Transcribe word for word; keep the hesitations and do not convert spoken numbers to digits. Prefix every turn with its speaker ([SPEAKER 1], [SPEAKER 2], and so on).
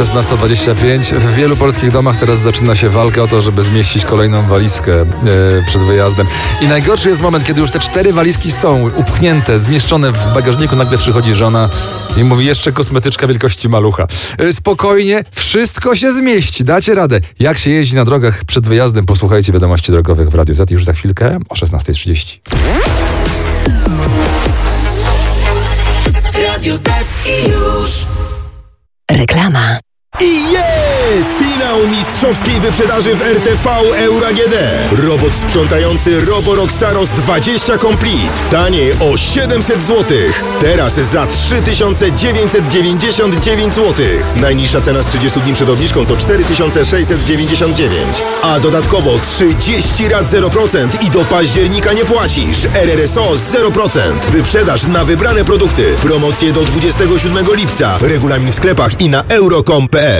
[SPEAKER 1] szesnasta dwadzieścia pięć. W wielu polskich domach teraz zaczyna się walka o to, żeby zmieścić kolejną walizkę e, przed wyjazdem. I najgorszy jest moment, kiedy już te cztery walizki są upchnięte, zmieszczone w bagażniku. Nagle przychodzi żona i mówi: jeszcze kosmetyczka wielkości malucha. E, spokojnie, wszystko się zmieści, dacie radę. Jak się jeździ na drogach przed wyjazdem? Posłuchajcie wiadomości drogowych w Radiu Z już za chwilkę o szesnasta trzydzieści.
[SPEAKER 2] Radio Z i już
[SPEAKER 3] reklama.
[SPEAKER 4] I jest! Finał mistrzowskiej wyprzedaży w R T V Euro A G D. Robot sprzątający Roborock Saros dwadzieścia Complete. Taniej o siedemset złotych. Teraz za trzy tysiące dziewięćset dziewięćdziesiąt dziewięć złotych. Najniższa cena z trzydziestu dni przed obniżką to cztery tysiące sześćset dziewięćdziesiąt dziewięć. A dodatkowo trzydzieści rat zero procent i do października nie płacisz. R R S O zero procent. Wyprzedaż na wybrane produkty. Promocje do dwudziestego siódmego lipca. Regulamin w sklepach i na euro kropka com kropka p l.